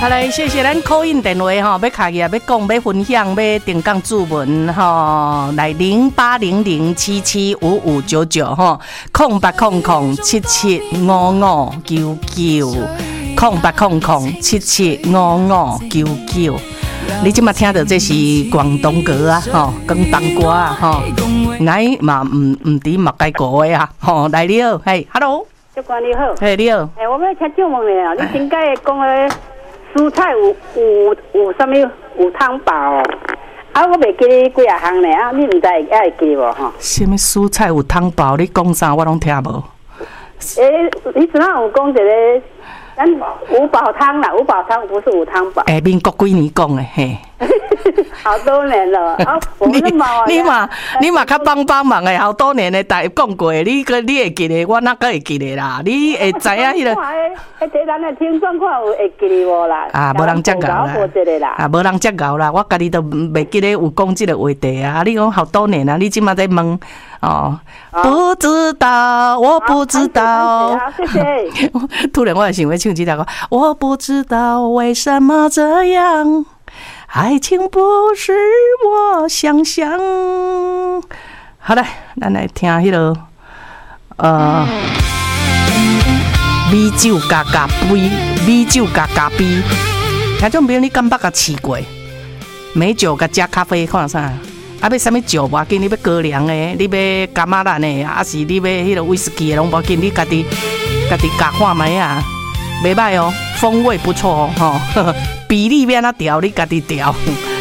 好来，谢谢咱 call in 电话吼，要卡起来，要讲，要分享，要定岗注文吼，来0800775599吼，0800775599，0800775599。你即马听到这是广东歌啊，吼，广东歌啊，吼，来嘛唔知嘛该国的啊，吼，来你好，嘿 ，hello， 主管你好， 嘿你好， 我要请教问你啊，你顶解讲的蔬菜有啥物有汤包哦？啊，我袂记你几啊项呢啊，你唔知会记无吼？ 什么蔬菜有汤包？你讲啥我拢听无。 你只能有讲一个。咱五宝汤啦，五宝汤不是五汤宝。 民国几年讲的嘿？ 好多年了啊！我们你嘛较帮忙的，好多年的，大讲过，你会记得，我哪个会记得啦？你会知影迄个？ 迄咱的听众看有会记得无啦？ 啊，无人接搞啦，啊，无人接搞啦，我家己都袂记得有讲这个话题啊！你讲好多年啊，你即马在问哦？不知道，我不知道。 谢谢。 突然我想要唱这条歌，我不知道为什么这样。爱情不是我想象。好嘞，咱来听迄个米酒加杯，米酒加杯。听种朋友你敢捌甲试过？美酒甲加咖啡看啥？啊，要啥物酒无要紧，你要高粱的，你要柑仔兰的，还是你要迄个威士忌的，拢无要紧，你家己加看卖啊，袂歹哦，风味不错哦，吼，比例要安怎调，你家己调。